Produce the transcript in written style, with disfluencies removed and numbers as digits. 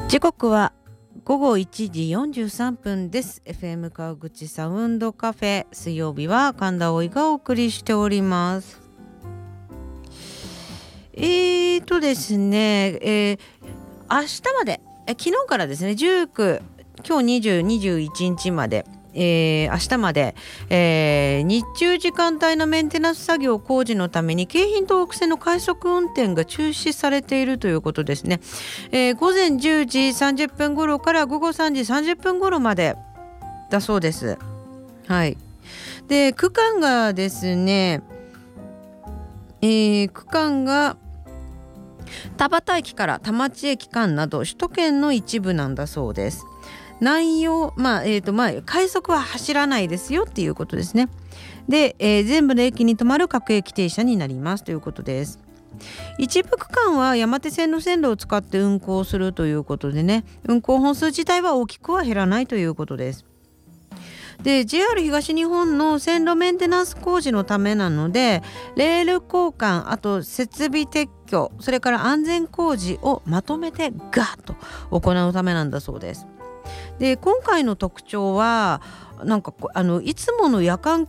時刻は午後1時43分です。 FM 川口サウンドカフェ、水曜日は神田葵がお送りしております。ですね、明日まで、昨日からですね、19、今日20、21日まで、明日まで、日中時間帯のメンテナンス作業工事のために京浜東北線の快速運転が中止されているということですね。午前10時30分頃から午後3時30分頃までだそうです。はい。で、区間がですね、区間が田端駅から田町駅間など首都圏の一部なんだそうです。内容、快速は走らないですよっていうことですね。で、全部の駅に止まる各駅停車になりますということです。一部区間は山手線の線路を使って運行するということでね、運行本数自体は大きくは減らないということです。で、 JR 東日本の線路メンテナンス工事のためなので、レール交換、あと設備撤去、それから安全工事をまとめてガーッと行うためなんだそうです。で、今回の特徴はなんかいつもの夜間